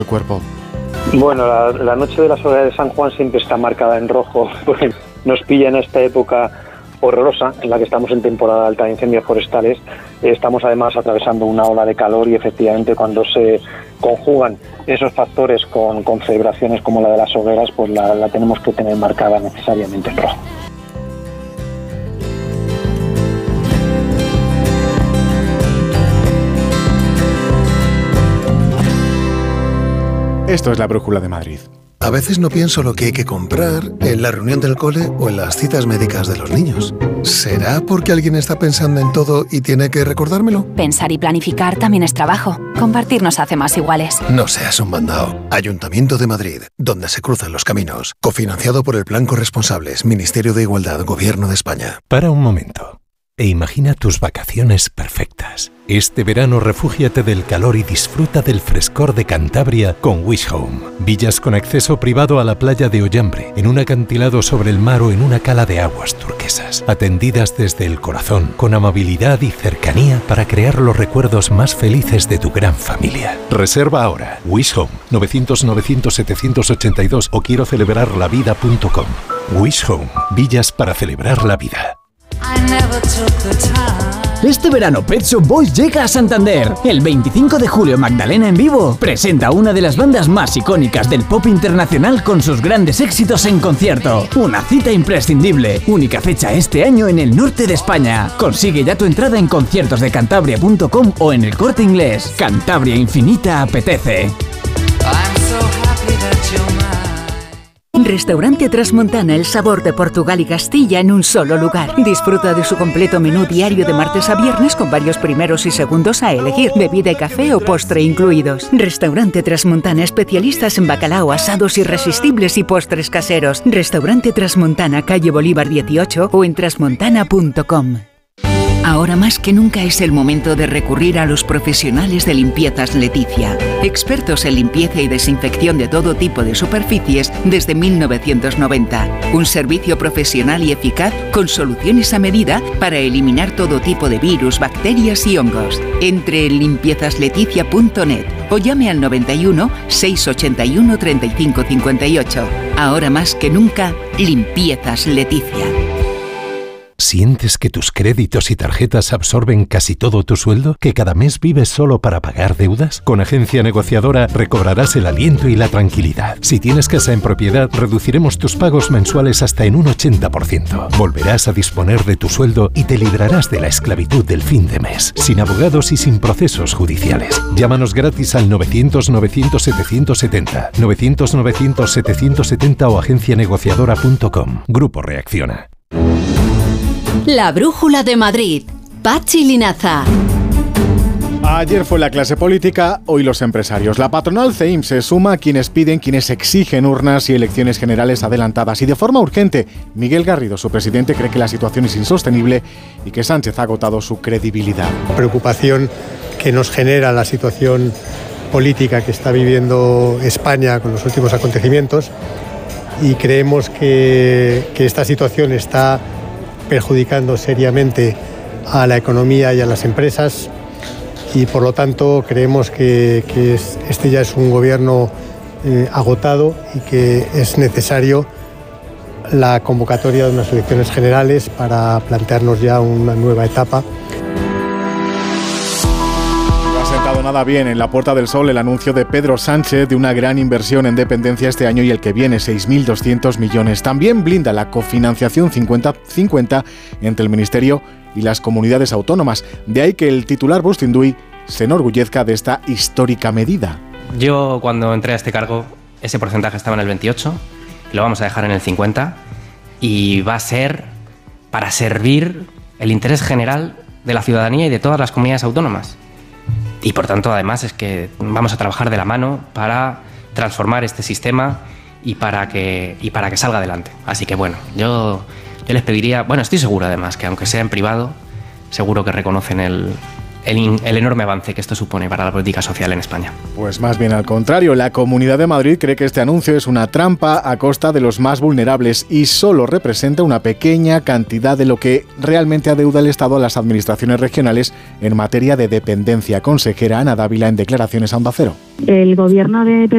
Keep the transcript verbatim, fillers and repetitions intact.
el cuerpo. Bueno, la, la noche de las hogueras de San Juan siempre está marcada en rojo, porque nos pilla en esta época horrorosa en la que estamos en temporada alta de incendios forestales. Estamos además atravesando una ola de calor y efectivamente cuando se conjugan esos factores con, con celebraciones como la de las hogueras, pues la, la tenemos que tener marcada necesariamente en rojo. Esto es la Brújula de Madrid. A veces no pienso lo que hay que comprar en la reunión del cole o en las citas médicas de los niños. ¿Será porque alguien está pensando en todo y tiene que recordármelo? Pensar y planificar también es trabajo. Compartir nos hace más iguales. No seas un mandao. Ayuntamiento de Madrid, donde se cruzan los caminos. Cofinanciado por el Plan Corresponsables, Ministerio de Igualdad, Gobierno de España. Para un momento e imagina tus vacaciones perfectas. Este verano refúgiate del calor y disfruta del frescor de Cantabria con Wish Home. Villas con acceso privado a la playa de Ollambre, en un acantilado sobre el mar o en una cala de aguas turquesas. Atendidas desde el corazón, con amabilidad y cercanía para crear los recuerdos más felices de tu gran familia. Reserva ahora. Wish Home, novecientos novecientos setecientos ochenta y dos o quiero celebrar la vida punto com. Wish Home, villas para celebrar la vida. Este verano Pet Shop Boys llega a Santander. El veinticinco de julio Magdalena en vivo presenta a una de las bandas más icónicas del pop internacional con sus grandes éxitos en concierto. Una cita imprescindible. Única fecha este año en el norte de España. Consigue ya tu entrada en conciertos de cantabria punto com o en El Corte Inglés. Cantabria Infinita apetece. Restaurante Trasmontana, el sabor de Portugal y Castilla en un solo lugar. Disfruta de su completo menú diario de martes a viernes con varios primeros y segundos a elegir, bebida y café o postre incluidos. Restaurante Trasmontana, especialistas en bacalao, asados irresistibles y postres caseros. Restaurante Trasmontana, calle Bolívar dieciocho o en trasmontana punto com. Ahora más que nunca es el momento de recurrir a los profesionales de Limpiezas Leticia. Expertos en limpieza y desinfección de todo tipo de superficies desde mil novecientos noventa. Un servicio profesional y eficaz con soluciones a medida para eliminar todo tipo de virus, bacterias y hongos. Entre en limpiezas leticia punto net o llame al noventa y uno, seiscientos ochenta y uno, treinta y cinco cincuenta y ocho. Ahora más que nunca, Limpiezas Leticia. ¿Sientes que tus créditos y tarjetas absorben casi todo tu sueldo? ¿Que cada mes vives solo para pagar deudas? Con Agencia Negociadora recobrarás el aliento y la tranquilidad. Si tienes casa en propiedad, reduciremos tus pagos mensuales hasta en un ochenta por ciento. Volverás a disponer de tu sueldo y te librarás de la esclavitud del fin de mes, sin abogados y sin procesos judiciales. Llámanos gratis al novecientos, novecientos, setecientos setenta, novecientos, novecientos, setecientos setenta o agencia negociadora punto com. Grupo Reacciona. La Brújula de Madrid. Pachi Linaza. Ayer fue la clase política, hoy los empresarios. La patronal C E I M se suma a quienes piden, quienes exigen urnas y elecciones generales adelantadas. Y de forma urgente, Miguel Garrido, su presidente, cree que la situación es insostenible y que Sánchez ha agotado su credibilidad. Preocupación que nos genera la situación política que está viviendo España con los últimos acontecimientos y creemos que, que esta situación está perjudicando seriamente a la economía y a las empresas y por lo tanto creemos que, que es, este ya es un gobierno eh, agotado y que es necesario la convocatoria de unas elecciones generales para plantearnos ya una nueva etapa. Nada bien en la Puerta del Sol el anuncio de Pedro Sánchez de una gran inversión en dependencia este año y el que viene, seis mil doscientos millones. También blinda la cofinanciación cincuenta cincuenta entre el Ministerio y las comunidades autónomas. De ahí que el titular Bustinduy se enorgullezca de esta histórica medida. Yo cuando entré a este cargo ese porcentaje estaba en el veintiocho, lo vamos a dejar en el cincuenta y va a ser para servir el interés general de la ciudadanía y de todas las comunidades autónomas. Y por tanto, además, es que vamos a trabajar de la mano para transformar este sistema y para que, y para que salga adelante. Así que bueno, yo, yo les pediría, bueno, estoy seguro además que aunque sea en privado, seguro que reconocen el, el, el enorme avance que esto supone para la política social en España. Pues más bien al contrario, la Comunidad de Madrid cree que este anuncio es una trampa a costa de los más vulnerables y solo representa una pequeña cantidad de lo que realmente adeuda el Estado a las administraciones regionales en materia de dependencia. Consejera Ana Dávila en declaraciones a Onda Cero. El gobierno de